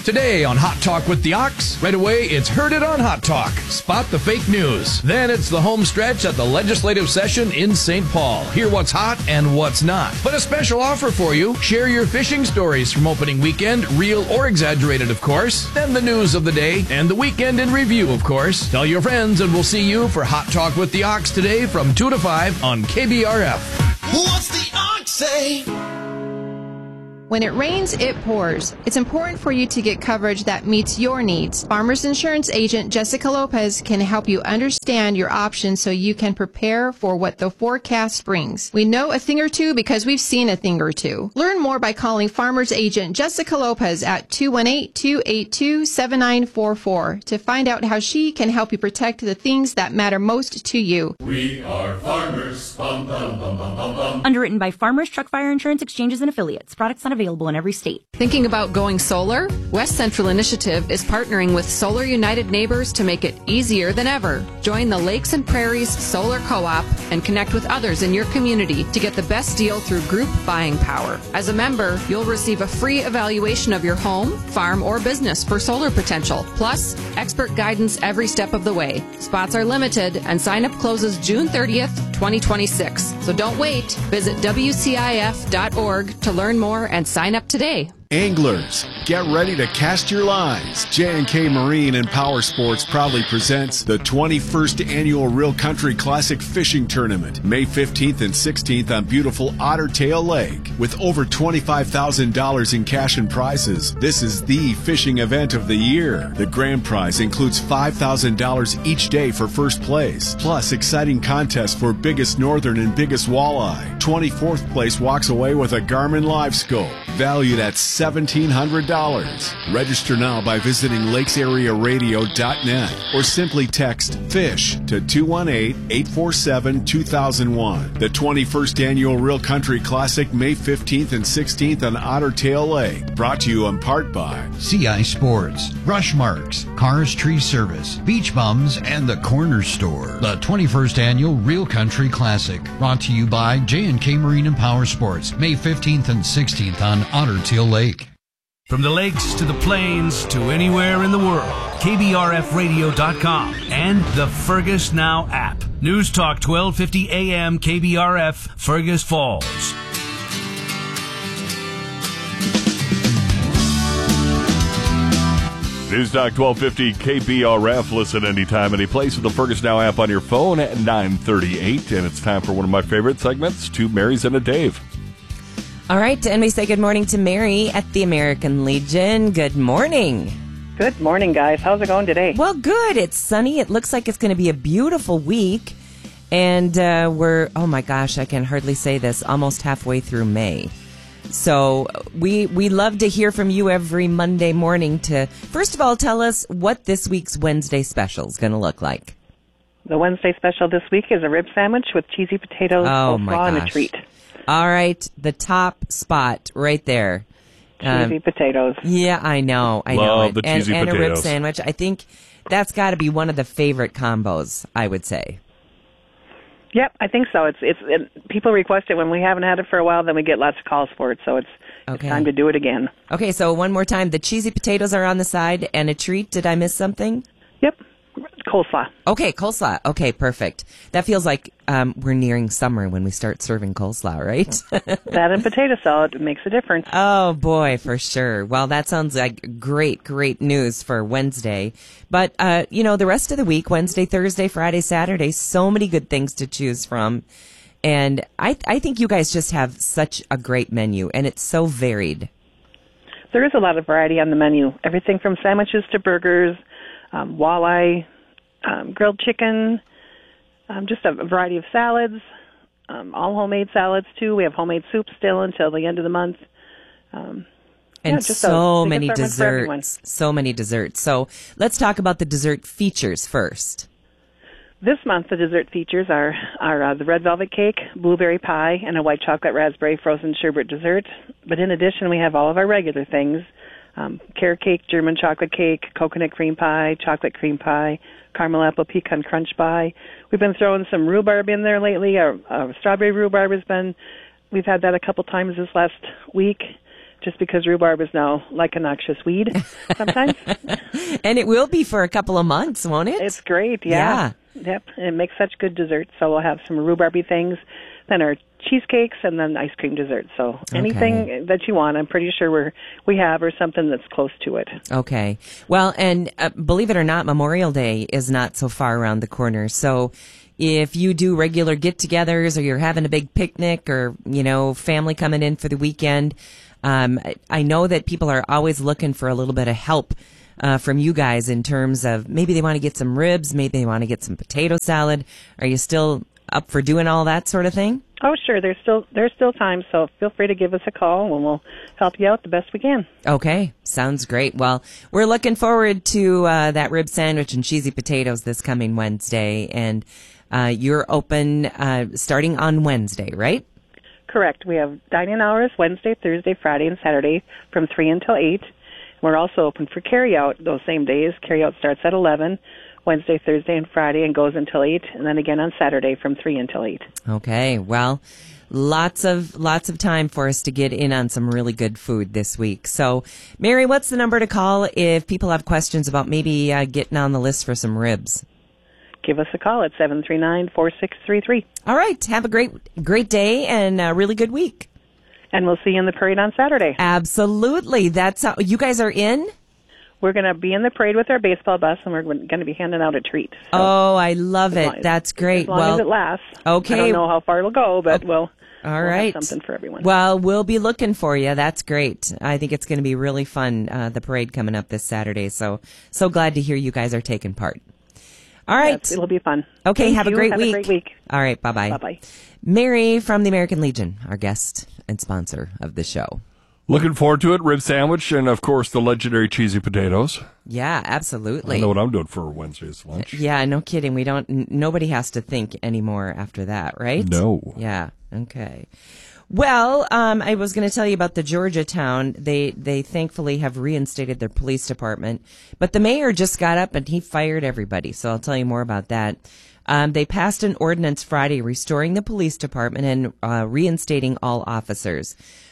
Today on Hot Talk with the Ox, right away it's Heard It on Hot Talk. Spot the fake news. Then it's the home stretch at the legislative session in St. Paul. Hear what's hot and what's not. But a special offer for you. Share your fishing stories from opening weekend, real or exaggerated, of course. Then the news of the day and the weekend in review, of course. Tell your friends and we'll see you for Hot Talk with the Ox today from 2 to 5 on KBRF. What's the Ox say? When it rains, it pours. It's important for you to get coverage that meets your needs. Farmers Insurance agent Jessica Lopez can help you understand your options so you can prepare for what the forecast brings. We know a thing or two because we've seen a thing or two. Learn more by calling Farmers agent Jessica Lopez at 218-282-7944 to find out how she can help you protect the things that matter most to you. We are farmers. Bum, bum, bum, bum, bum, bum. Underwritten by Farmers Truck Fire Insurance Exchanges and Affiliates. Products not available in every state. Thinking about going solar? West Central Initiative is partnering with Solar United Neighbors to make it easier than ever. Join the Lakes and Prairies Solar Co-op and connect with others in your community to get the best deal through group buying power. As a member, you'll receive a free evaluation of your home, farm, or business for solar potential, plus expert guidance every step of the way. Spots are limited and sign-up closes June 30th, 2026. So don't wait. Visit WCIF.org to learn more and sign up today. Anglers, get ready to cast your lines. J&K Marine and Power Sports proudly presents the 21st Annual Real Country Classic Fishing Tournament, May 15th and 16th on beautiful Otter Tail Lake. With over $25,000 in cash and prizes, this is the fishing event of the year. The grand prize includes $5,000 each day for first place, plus exciting contests for biggest northern and biggest walleye. 24th place walks away with a Garmin Live Scope, valued at $1,700. Register now by visiting lakesarearadio.net or simply text FISH to 218-847-2001. The 21st Annual Real Country Classic, May 15th and 16th on Otter Tail Lake. Brought to you in part by CI Sports, Brush Marks, Cars Tree Service, Beach Bums, and the Corner Store. The 21st Annual Real Country Classic, brought to you by J&K Marine and Power Sports, May 15th and 16th on Otter Tail Lake. From the lakes to the plains to anywhere in the world, KBRFradio.com and the Fergus Now app. News Talk 1250 AM KBRF, Fergus Falls. News Talk 1250 KBRF. Listen anytime, any place with the Fergus Now app on your phone at 9:38. And it's time for one of my favorite segments, Two Marys and a Dave. All right, and we say good morning to Mary at the American Legion. Good morning. Good morning, guys. How's it going today? Well, good. It's sunny. It looks like it's going to be a beautiful week. And we're, oh my gosh, I can hardly say this, almost halfway through May. So we love to hear from you every Monday morning to, first of all, tell us what this week's Wednesday special is going to look like. The Wednesday special this week is a rib sandwich with cheesy potatoes, coleslaw, and a treat. All right, the top spot right there. Cheesy potatoes. Yeah, I know. Love the cheesy potatoes. And a rib sandwich. I think that's got to be one of the favorite combos, I would say. Yep, I think so. It's people request it when we haven't had it for a while, then we get lots of calls for it, so it's time to do it again. Okay, so one more time. The cheesy potatoes are on the side and a treat. Did I miss something? Yep. Coleslaw. Okay, coleslaw. Okay, perfect. That feels like we're nearing summer when we start serving coleslaw, right? That and potato salad makes a difference. Oh, boy, for sure. Well, that sounds like great news for Wednesday. But, the rest of the week, Wednesday, Thursday, Friday, Saturday, so many good things to choose from. And I think you guys just have such a great menu, and it's so varied. There is a lot of variety on the menu. Everything from sandwiches to burgers, walleye, grilled chicken, just a variety of salads, all homemade salads too. We have homemade soup still until the end of the month. And so many desserts. So many desserts. So let's talk about the dessert features first. This month, the dessert features are the red velvet cake, blueberry pie, and a white chocolate raspberry frozen sherbet dessert. But in addition, we have all of our regular things. Carrot cake, German chocolate cake, coconut cream pie, chocolate cream pie, caramel apple pecan crunch pie. We've been throwing some rhubarb in there lately. Our strawberry rhubarb we've had that a couple times this last week. just because rhubarb is now like a noxious weed sometimes. And it will be for a couple of months, won't it? It's great, yeah. Yep, and it makes such good desserts. So we'll have some rhubarby things, then our cheesecakes, and then ice cream desserts. So anything that you want, I'm pretty sure we have, or something that's close to it. Okay. Well, and believe it or not, Memorial Day is not so far around the corner. So if you do regular get-togethers, or you're having a big picnic, or, family coming in for the weekend, I know that people are always looking for a little bit of help from you guys in terms of maybe they want to get some ribs, maybe they want to get some potato salad. Are you still up for doing all that sort of thing? Oh, sure. There's still time, so feel free to give us a call, and we'll help you out the best we can. Okay. Sounds great. Well, we're looking forward to that rib sandwich and cheesy potatoes this coming Wednesday, and you're open starting on Wednesday, right? Correct. We have dining hours Wednesday, Thursday, Friday, and Saturday from 3 until 8. We're also open for carryout those same days. Carryout starts at 11, Wednesday, Thursday, and Friday, and goes until 8, and then again on Saturday from 3 until 8. Okay. Well, lots of time for us to get in on some really good food this week. So, Mary, what's the number to call if people have questions about maybe getting on the list for some ribs? Give us a call at 739-4633. All right. Have a great day and a really good week. And we'll see you in the parade on Saturday. Absolutely. That's how you guys are in? We're going to be in the parade with our baseball bus, and we're going to be handing out a treat. So oh, I love it. That's great. As long as it lasts. Okay. I don't know how far it'll go, but we'll have something for everyone. Well, we'll be looking for you. That's great. I think it's going to be really fun, the parade coming up this Saturday. So glad to hear you guys are taking part. All right. Yes, it'll be fun. Okay, have a great week. Have a great week. All right, bye-bye. Bye-bye. Mary from the American Legion, our guest and sponsor of the show. Looking forward to it. Rib sandwich and, of course, the legendary cheesy potatoes. Yeah, absolutely. I know what I'm doing for Wednesday's lunch. Yeah, no kidding. Nobody has to think anymore after that, right? No. Yeah, okay. Well, I was going to tell you about the Georgia town. They thankfully have reinstated their police department, but the mayor just got up and he fired everybody. So I'll tell you more about that. They passed an ordinance Friday restoring the police department and reinstating all officers.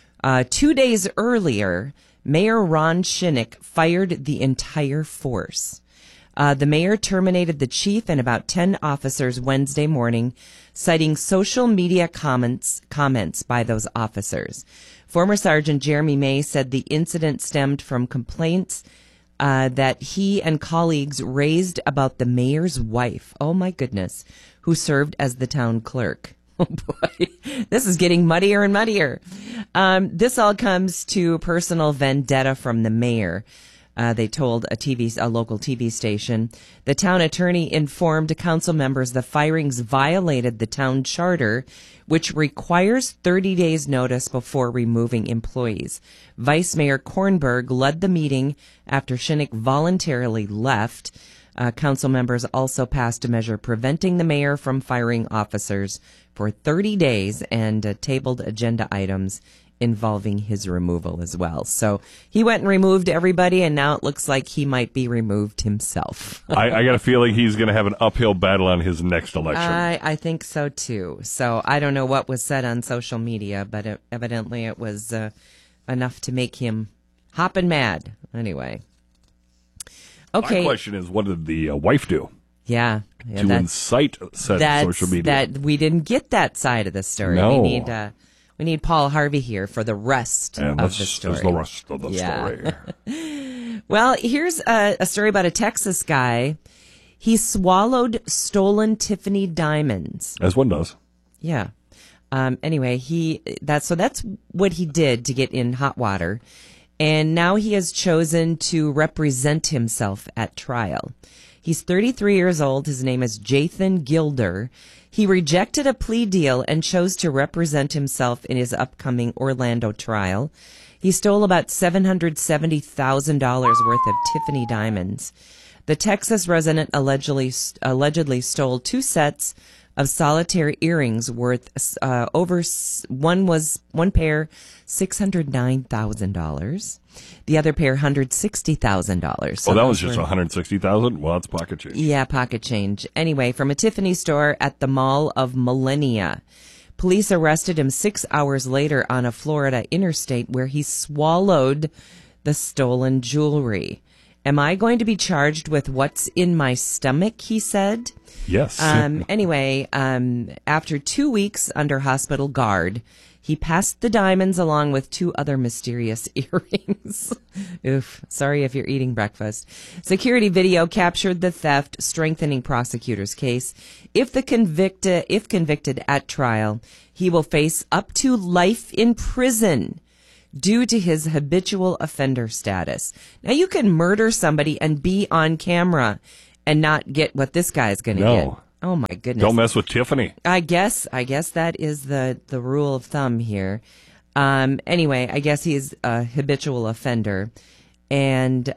2 days earlier, Mayor Ron Shinnick fired the entire force. The mayor terminated the chief and about 10 officers Wednesday morning, citing social media comments by those officers. Former Sergeant Jeremy May said the incident stemmed from complaints that he and colleagues raised about the mayor's wife, oh my goodness, who served as the town clerk. Oh boy, this is getting muddier and muddier. This all comes to personal vendetta from the mayor. They told a local TV station. The town attorney informed council members the firings violated the town charter, which requires 30 days notice before removing employees. Vice Mayor Kornberg led the meeting after Shinnick voluntarily left. Council members also passed a measure preventing the mayor from firing officers for 30 days and tabled agenda items involving his removal as well. So he went and removed everybody, and now it looks like he might be removed himself. I got a feeling he's going to have an uphill battle on his next election. I think so, too. So I don't know what was said on social media, but evidently it was enough to make him hopping mad. Anyway. Okay. My question is, what did the wife do? Yeah. To incite said social media. We didn't get that side of the story. No. We need Paul Harvey here for the rest of the story. Is the rest of the story. Well, here's a story about a Texas guy. He swallowed stolen Tiffany diamonds. As one does. Yeah. Anyway, that's what he did to get in hot water. And now he has chosen to represent himself at trial. He's 33 years old. His name is Jathan Gilder. He rejected a plea deal and chose to represent himself in his upcoming Orlando trial. He stole about $770,000 worth of Tiffany diamonds. The Texas resident allegedly stole 2 sets of solitaire earrings worth one pair $609,000, the other pair $160,000. So that was just $160,000. Well, that's pocket change. Yeah, pocket change. Anyway, from a Tiffany store at the Mall of Millennia. Police arrested him 6 hours later on a Florida interstate where he swallowed the stolen jewelry. Am I going to be charged with what's in my stomach, he said? Yes. Anyway, after 2 weeks under hospital guard, he passed the diamonds along with 2 other mysterious earrings. Oof. Sorry if you're eating breakfast. Security video captured the theft, strengthening prosecutors' case. If convicted at trial, he will face up to life in prison due to his habitual offender status. Now, you can murder somebody and be on camera and not get what this guy's going to get. Oh, my goodness. Don't mess with Tiffany. I guess that is the rule of thumb here. Anyway, I guess he's a habitual offender. And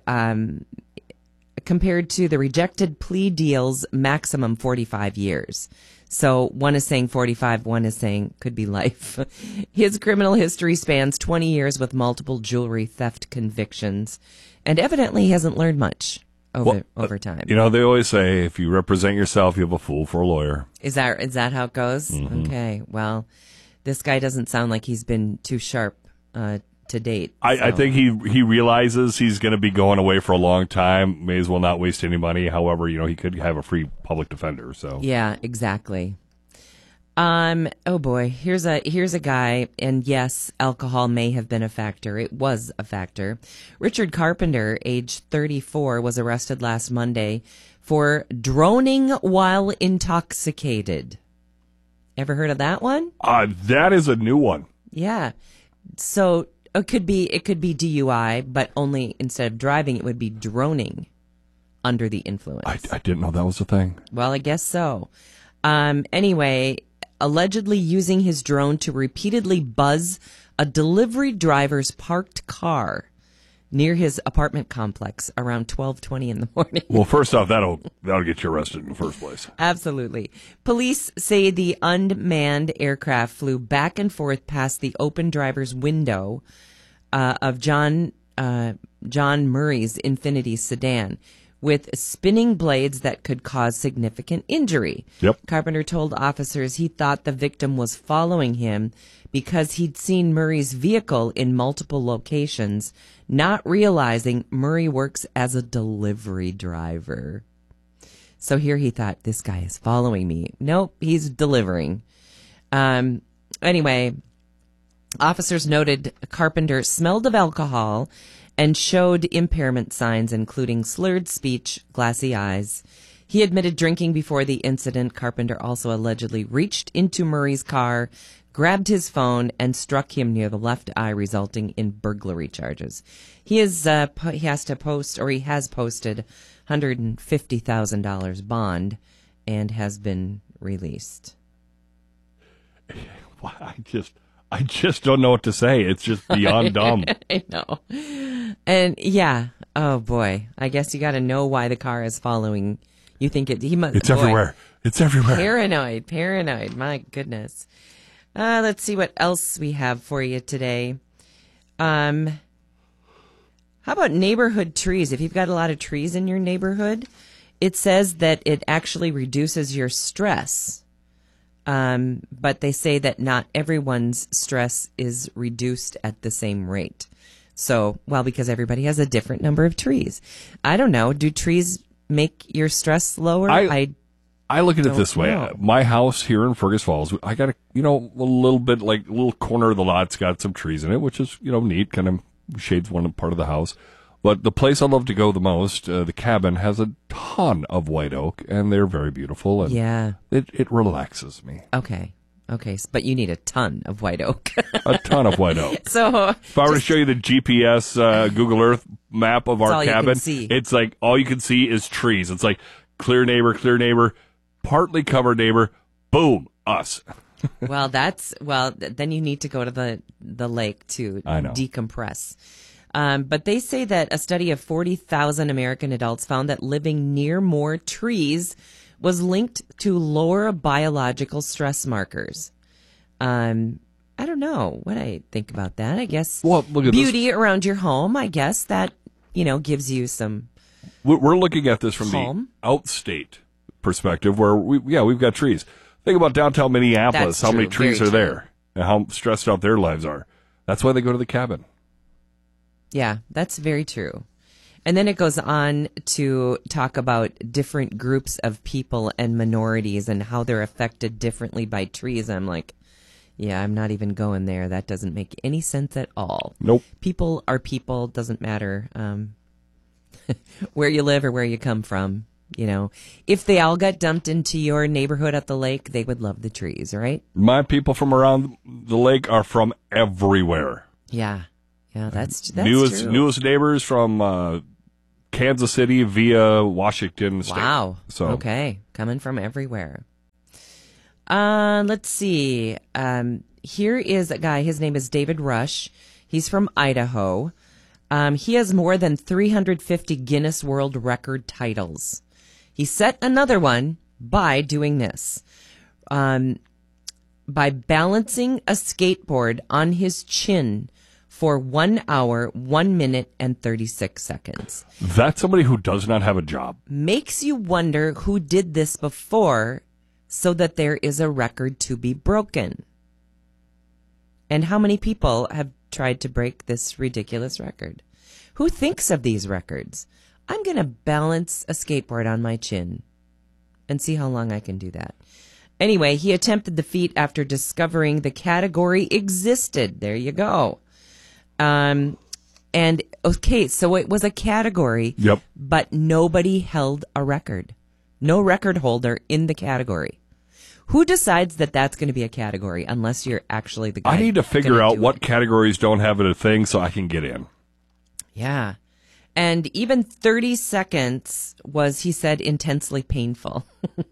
compared to the rejected plea deals, maximum 45 years. So one is saying 45, one is saying could be life. His criminal history spans 20 years with multiple jewelry theft convictions. And evidently he hasn't learned much over time. You know, they always say if you represent yourself, you have a fool for a lawyer. Is that how it goes? Mm-hmm. Okay, well, this guy doesn't sound like he's been too sharp to date. I think he realizes he's going to be going away for a long time. May as well not waste any money. However, he could have a free public defender. So yeah, exactly. Oh boy, here's a guy, and yes, alcohol may have been a factor. It was a factor. Richard Carpenter, age 34, was arrested last Monday for droning while intoxicated. Ever heard of that one? That is a new one. Yeah. So it could be DUI, but only instead of driving, it would be droning under the influence. I didn't know that was a thing. Well, I guess so. Anyway, allegedly using his drone to repeatedly buzz a delivery driver's parked car near his apartment complex around 12:20 in the morning. Well, first off, that'll get you arrested in the first place. Absolutely. Police say the unmanned aircraft flew back and forth past the open driver's window of John Murray's Infiniti sedan with spinning blades that could cause significant injury. Yep. Carpenter told officers he thought the victim was following him because he'd seen Murray's vehicle in multiple locations, not realizing Murray works as a delivery driver. So here he thought, this guy is following me. Nope, he's delivering. Anyway, officers noted Carpenter smelled of alcohol and showed impairment signs, including slurred speech, glassy eyes. He admitted drinking before the incident. Carpenter also allegedly reached into Murray's car, grabbed his phone, and struck him near the left eye, resulting in burglary charges. He has posted $150,000 bond and has been released. I just don't know what to say. It's just beyond dumb. I know. And yeah, oh boy. I guess you got to know why the car is following. You think he must. It's everywhere. It's everywhere. Paranoid. My goodness. Let's see what else we have for you today. How about neighborhood trees? If you've got a lot of trees in your neighborhood, it says that it actually reduces your stress. But they say that not everyone's stress is reduced at the same rate. So, well, because everybody has a different number of trees. I don't know. Do trees make your stress lower? I look at it this way. My house here in Fergus Falls, I got a little bit, like a little corner of the lot's got some trees in it, which is, neat, kind of shades one part of the house. But the place I love to go the most, the cabin, has a ton of white oak, and they're very beautiful. And yeah. It relaxes me. Okay, but you need a ton of white oak. A ton of white oak. So if I were to show you the GPS Google Earth map of our cabin, it's like all you can see is trees. It's like clear neighbor, partly covered neighbor, boom, us. Well, then you need to go to the lake to decompress. But they say that a study of 40,000 American adults found that living near more trees was linked to lower biological stress markers. I don't know what I think about that. I guess look at beauty around your home, I guess that, gives you some We're looking at this from calm. the outstate perspective where we've got trees. Think about downtown Minneapolis, That's how many true. trees Very are there, and how stressed out their lives are. That's why they go to the cabin. Yeah, that's very true. And then it goes on to talk about different groups of people and minorities and how they're affected differently by trees. I'm like, yeah, I'm not even going there. That doesn't make any sense at all. Nope. People are people. Doesn't matter where you live or where you come from. You know, if they all got dumped into your neighborhood at the lake, they would love the trees, right? My people from around the lake are from everywhere. Yeah. Yeah, that's true. Newest neighbors from Kansas City via Washington State. Wow. So okay, coming from everywhere. Let's see. Here is a guy. His name is David Rush. He's from Idaho. He has more than 350 Guinness World Record titles. He set another one by doing this. By balancing a skateboard on his chin for 1 hour, 1 minute, and 36 seconds. That's somebody who does not have a job. Makes you wonder who did this before so that there is a record to be broken. And how many people have tried to break this ridiculous record? Who thinks of these records? I'm going to balance a skateboard on my chin and see how long I can do that. Anyway, he attempted the feat after discovering the category existed. There you go. And okay, so it was a category, yep, but nobody held a record. No record holder in the category. Who decides that that's going to be a category unless you're actually the guy? I need to figure out what categories don't have it a thing so I can get in. Yeah. And even 30 seconds was, he said, intensely painful.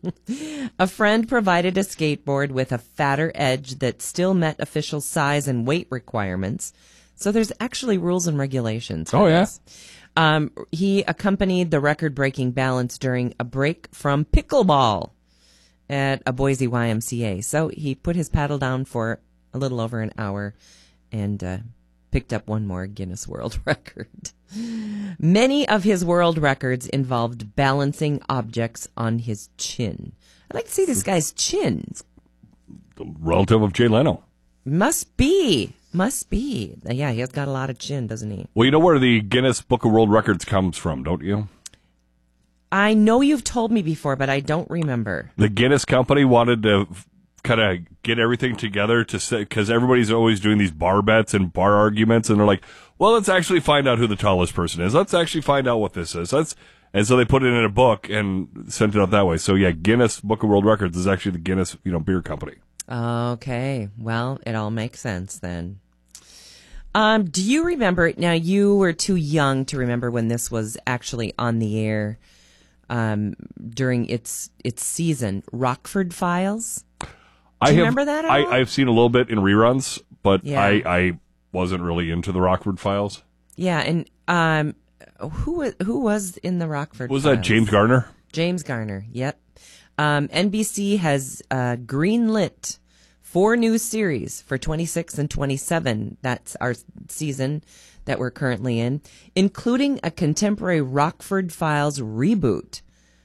A friend provided a skateboard with a fatter edge that still met official size and weight requirements. So there's actually rules and regulations. Oh, yeah. He accompanied the record-breaking balance during a break from pickleball at a Boise YMCA. So he put his paddle down for a little over an hour and picked up one more Guinness World Record. Many of his world records involved balancing objects on his chin. I'd like to see this guy's chin. The relative of Jay Leno. Must be. Yeah, he has got a lot of chin, doesn't he? Well, you know where the Guinness Book of World Records comes from, don't you? I know you've told me before, but I don't remember. The Guinness company wanted to kind of get everything together to say, because everybody's always doing these bar bets and bar arguments, and they're like, well, let's actually find out who the tallest person is. Let's actually find out what this is. And so they put it in a book and sent it out that way. So yeah, Guinness Book of World Records is actually the Guinness, beer company. Okay. Well, it all makes sense then. Do you remember, now you were too young to remember when this was actually on the air during its season, Rockford Files? Do you remember that at all? I've seen a little bit in reruns, but yeah. I wasn't really into the Rockford Files. Yeah, and who was in the Rockford Was Files? that James Garner? James Garner, yep. NBC has greenlit 4 new series for 26 and 27. That's our season that we're currently in, including a contemporary Rockford Files reboot.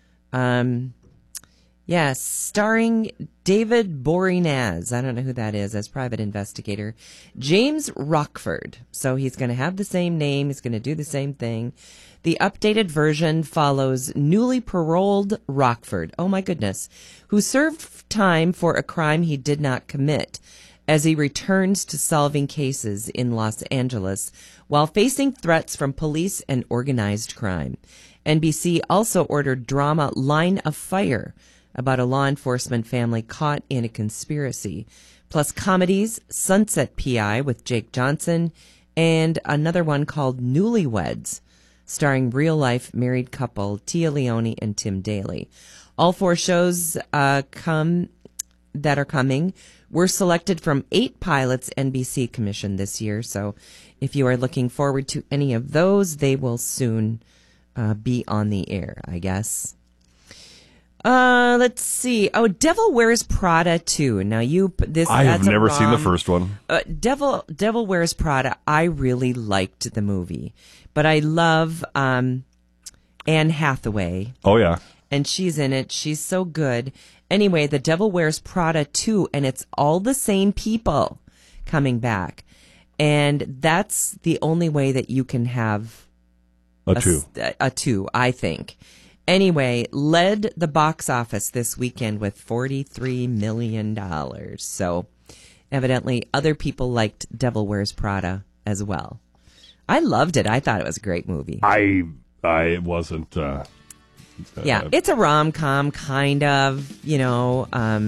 Yes, starring David Boreanaz. I don't know who that is, as private investigator. James Rockford. So he's going to have the same name. He's going to do the same thing. The updated version follows newly paroled Rockford, oh my goodness, who served time for a crime he did not commit as he returns to solving cases in Los Angeles while facing threats from police and organized crime. NBC also ordered drama Line of Fire about a law enforcement family caught in a conspiracy, plus comedies Sunset PI with Jake Johnson and another one called Newlyweds, starring real-life married couple Tia Leone and Tim Daly. All 4 shows that are coming were selected from 8 pilots NBC commissioned this year, so if you are looking forward to any of those, they will soon be on the air, I guess. Let's see. Oh, Devil Wears Prada 2. Now I have never seen the first one. Devil Wears Prada. I really liked the movie, but I love Anne Hathaway. Oh yeah. and she's in it. She's so good. Anyway, The Devil Wears Prada 2, and it's all the same people coming back. And that's the only way that you can have a 2, I think. Anyway, led the box office this weekend with $43 million. So evidently other people liked Devil Wears Prada as well. I loved it. I thought it was a great movie. I wasn't... yeah, it's a rom-com, kind of, you know.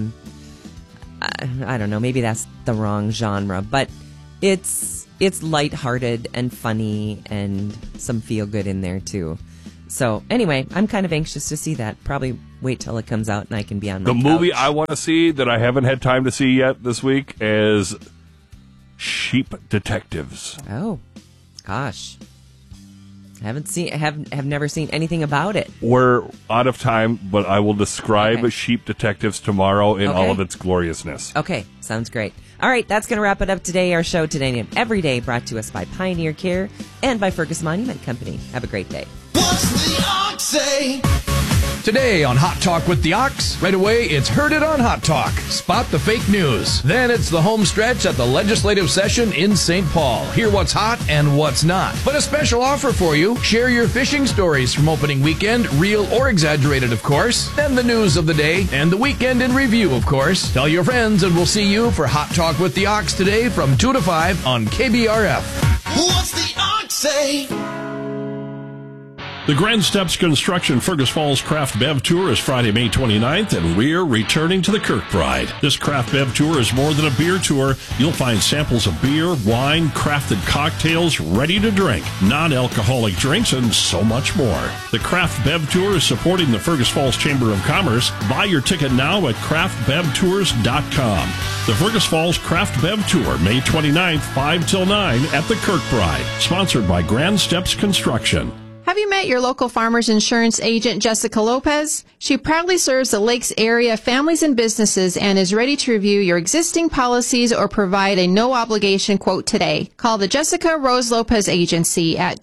I don't know, maybe that's the wrong genre, but it's lighthearted and funny and some feel-good in there, too. So, anyway, I'm kind of anxious to see that. Probably wait till it comes out and I can be on my couch. The movie I want to see that I haven't had time to see yet this week is Sheep Detectives. Oh, gosh. Have never seen anything about it. We're out of time, but I will describe Sheep Detectives tomorrow in all of its gloriousness. Okay, sounds great. All right, that's going to wrap it up today. Our show Today and Every Day brought to us by Pioneer Care and by Fergus Monument Company. Have a great day. What's the ox say? Today on Hot Talk with the Ox, right away it's Heard It on Hot Talk. Spot the fake news. Then it's the home stretch at the legislative session in St. Paul. Hear what's hot and what's not. But a special offer for you. Share your fishing stories from opening weekend, real or exaggerated, of course. Then the news of the day and the weekend in review, of course. Tell your friends and we'll see you for Hot Talk with the Ox today from 2 to 5 on KBRF. What's the ox say? The Grand Steps Construction Fergus Falls Craft Bev Tour is Friday, May 29th, and we're returning to the Kirkbride. This Craft Bev Tour is more than a beer tour. You'll find samples of beer, wine, crafted cocktails, ready to drink, non-alcoholic drinks, and so much more. The Craft Bev Tour is supporting the Fergus Falls Chamber of Commerce. Buy your ticket now at craftbevtours.com. The Fergus Falls Craft Bev Tour, May 29th, 5 till 9 at the Kirkbride. Sponsored by Grand Steps Construction. Have you met your local Farmers Insurance agent, Jessica Lopez? She proudly serves the Lakes area families and businesses and is ready to review your existing policies or provide a no-obligation quote today. Call the Jessica Rose Lopez Agency at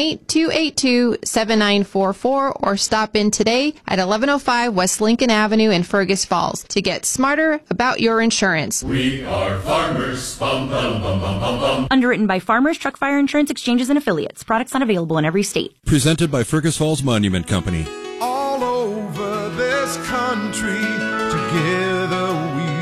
218-282-7944 or stop in today at 1105 West Lincoln Avenue in Fergus Falls to get smarter about your insurance. We are farmers. Bum, bum, bum, bum, bum, bum. Underwritten by Farmers Truck Fire Insurance Exchanges and Affiliates. Products not available in every state. Presented by Fergus Falls Monument Company. All over this country, together we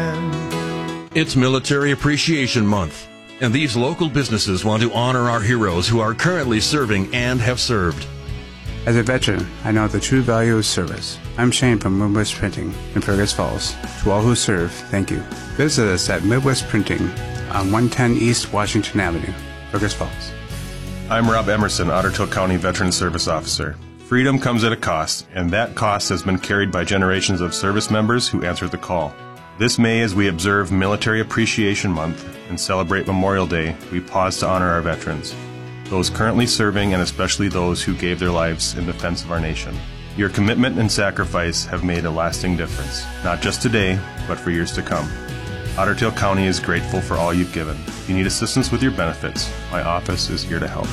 stand. It's Military Appreciation Month, and these local businesses want to honor our heroes who are currently serving and have served. As a veteran, I know the true value of service. I'm Shane from Midwest Printing in Fergus Falls. To all who serve, thank you. Visit us at Midwest Printing on 110 East Washington Avenue, Fergus Falls. I'm Rob Emerson, Otter Tail County Veteran Service Officer. Freedom comes at a cost, and that cost has been carried by generations of service members who answered the call. This May, as we observe Military Appreciation Month and celebrate Memorial Day, we pause to honor our veterans, those currently serving and especially those who gave their lives in defense of our nation. Your commitment and sacrifice have made a lasting difference, not just today, but for years to come. Otter Tail County is grateful for all you've given. If you need assistance with your benefits, my office is here to help.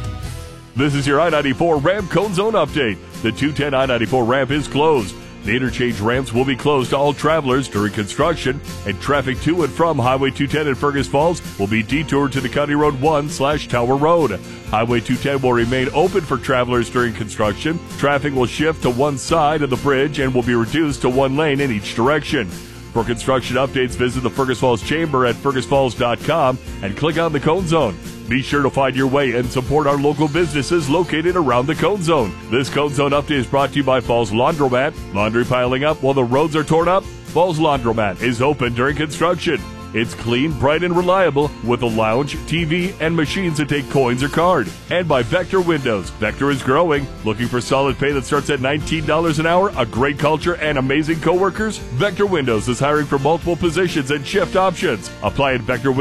This is your I-94 ramp cone zone update. The 210 I-94 ramp is closed. The interchange ramps will be closed to all travelers during construction, and traffic to and from Highway 210 in Fergus Falls will be detoured to the County Road 1/Tower Road. Highway 210 will remain open for travelers during construction. Traffic will shift to one side of the bridge and will be reduced to one lane in each direction. For construction updates, visit the Fergus Falls Chamber at fergusfalls.com and click on the Cone Zone. Be sure to find your way and support our local businesses located around the Cone Zone. This Cone Zone update is brought to you by Falls Laundromat. Laundry piling up while the roads are torn up? Falls Laundromat is open during construction. It's clean, bright, and reliable with a lounge, TV, and machines that take coins or card. And by Vector Windows. Vector is growing. Looking for solid pay that starts at $19 an hour, a great culture, and amazing coworkers? Vector Windows is hiring for multiple positions and shift options. Apply at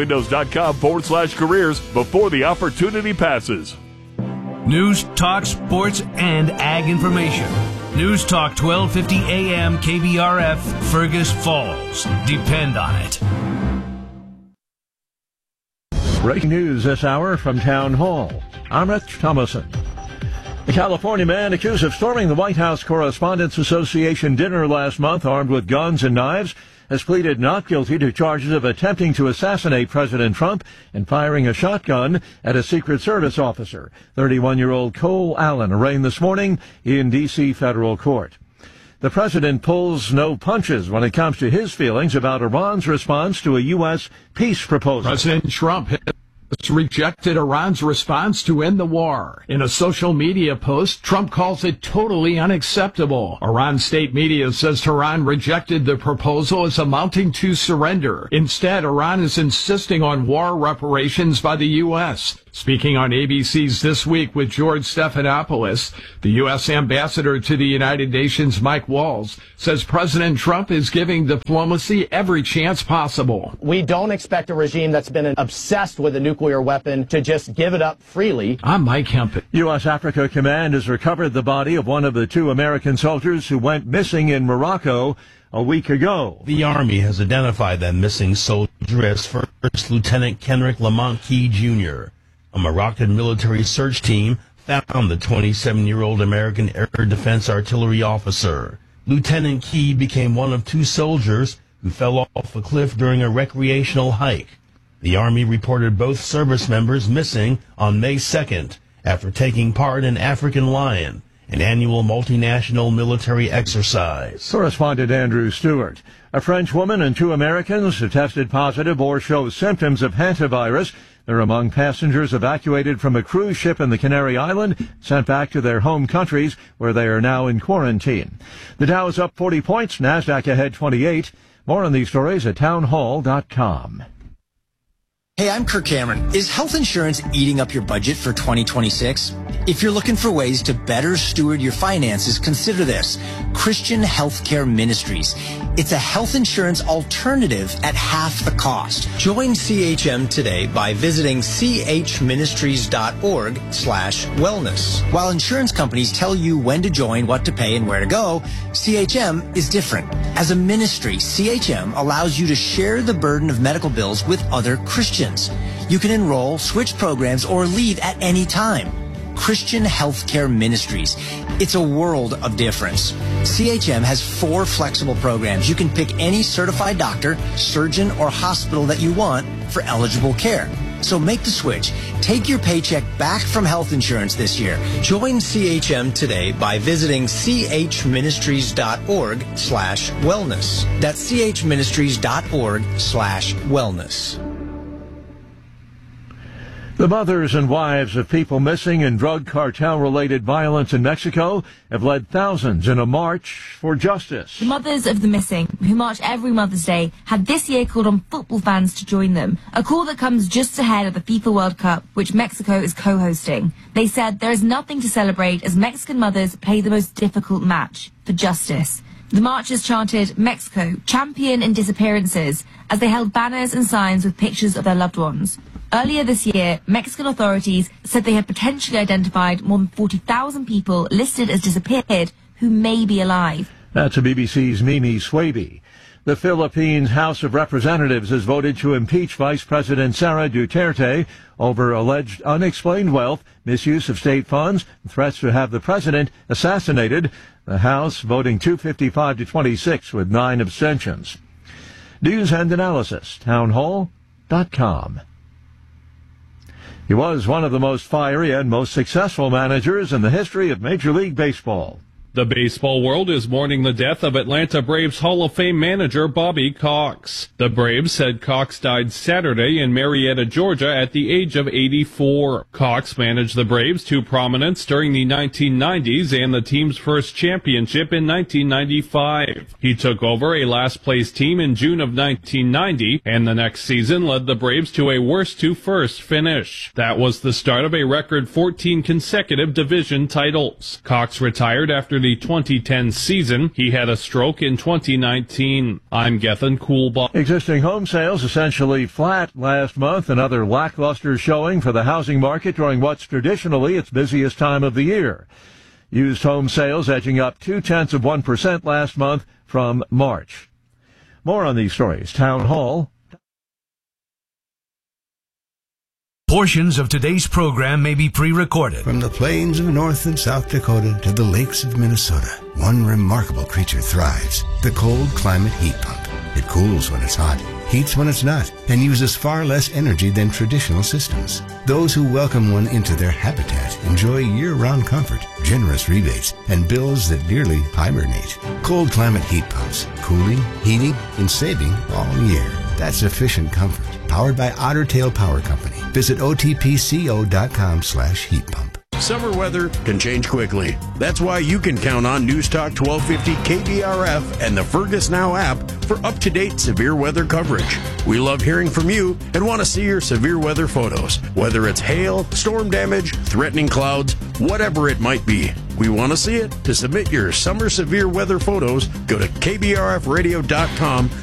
vectorwindows.com/careers before the opportunity passes. News, talk, sports, and ag information. News Talk 1250 AM KBRF, Fergus Falls. Depend on it. Breaking news this hour from Town Hall. I'm Rich Thomason. A California man accused of storming the White House Correspondents Association dinner last month armed with guns and knives has pleaded not guilty to charges of attempting to assassinate President Trump and firing a shotgun at a Secret Service officer. 31-year-old Cole Allen arraigned this morning in D.C. federal court. The president pulls no punches when it comes to his feelings about Iran's response to a U.S. peace proposal. President Trump has rejected Iran's response to end the war. In a social media post, Trump calls it totally unacceptable. Iran state media says Tehran rejected the proposal as amounting to surrender. Instead, Iran is insisting on war reparations by the U.S. Speaking on ABC's This Week with George Stephanopoulos, the U.S. ambassador to the United Nations, Mike Walls, says President Trump is giving diplomacy every chance possible. We don't expect a regime that's been obsessed with a nuclear weapon to just give it up freely. I'm Mike Hempel. U.S. Africa Command has recovered the body of one of the 2 American soldiers who went missing in Morocco a week ago. The Army has identified that missing soldier as First Lieutenant Kenrick Lamont Key, Jr. A Moroccan military search team found the 27-year-old American Air Defense Artillery officer. Lieutenant Key became one of 2 soldiers who fell off a cliff during a recreational hike. The Army reported both service members missing on May 2nd after taking part in African Lion, an annual multinational military exercise. Correspondent Andrew Stewart. A French woman and 2 Americans who tested positive or show symptoms of hantavirus. They're among passengers evacuated from a cruise ship in the Canary Islands, sent back to their home countries, where they are now in quarantine. The Dow is up 40 points, NASDAQ ahead 28. More on these stories at townhall.com. Hey, I'm Kirk Cameron. Is health insurance eating up your budget for 2026? If you're looking for ways to better steward your finances, consider this: Christian Healthcare Ministries. It's a health insurance alternative at half the cost. Join CHM today by visiting chministries.org/wellness. While insurance companies tell you when to join, what to pay, and where to go, CHM is different. As a ministry, CHM allows you to share the burden of medical bills with other Christians. You can enroll, switch programs, or leave at any time. Christian Healthcare Ministries. It's a world of difference. CHM has 4 flexible programs. You can pick any certified doctor, surgeon, or hospital that you want for eligible care. So make the switch. Take your paycheck back from health insurance this year. Join CHM today by visiting chministries.org/wellness. That's chministries.org/wellness. The mothers and wives of people missing in drug cartel-related violence in Mexico have led thousands in a march for justice. The mothers of the missing, who march every Mother's Day, had this year called on football fans to join them, a call that comes just ahead of the FIFA World Cup, which Mexico is co-hosting. They said there is nothing to celebrate as Mexican mothers play the most difficult match, for justice. The marchers chanted, "Mexico, champion in disappearances," as they held banners and signs with pictures of their loved ones. Earlier this year, Mexican authorities said they had potentially identified more than 40,000 people listed as disappeared who may be alive. That's a BBC's Mimi Swaby. The Philippines House of Representatives has voted to impeach Vice President Sara Duterte over alleged unexplained wealth, misuse of state funds, and threats to have the president assassinated. The House voting 255 to 26 with 9 abstentions. News and analysis, townhall.com. He was one of the most fiery and most successful managers in the history of Major League Baseball. The baseball world is mourning the death of Atlanta Braves Hall of Fame manager Bobby Cox. The Braves said Cox died Saturday in Marietta, Georgia at the age of 84. Cox managed the Braves to prominence during the 1990s and the team's first championship in 1995. He took over a last-place team in June of 1990 and the next season led the Braves to a worst-to-first finish. That was the start of a record 14 consecutive division titles. Cox retired after the 2010 season. He had a stroke in 2019. I'm Gethin Coolbaugh. Existing home sales essentially flat last month. Another lackluster showing for the housing market during what's traditionally its busiest time of the year. Used home sales edging up 0.2% last month from March. More on these stories. Town Hall. Portions of today's program may be pre-recorded. From the plains of North and South Dakota to the lakes of Minnesota, one remarkable creature thrives, the cold climate heat pump. It cools when it's hot, heats when it's not, and uses far less energy than traditional systems. Those who welcome one into their habitat enjoy year-round comfort, generous rebates, and bills that nearly hibernate. Cold climate heat pumps, cooling, heating, and saving all year. That's efficient comfort. Powered by Otter Tail Power Company. Visit otpco.com/heat pump. Summer weather can change quickly. That's why you can count on News Talk 1250 KBRF and the Fergus Now app for up-to-date severe weather coverage. We love hearing from you and want to see your severe weather photos, whether it's hail, storm damage, threatening clouds, whatever it might be. We want to see it. To submit your summer severe weather photos, go to kbrfradio.com